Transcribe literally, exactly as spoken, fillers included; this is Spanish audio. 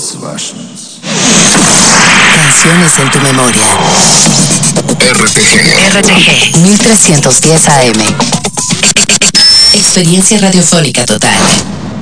Canciones en tu memoria. R T G. R T G mil trescientos diez A M. Experiencia radiofónica total.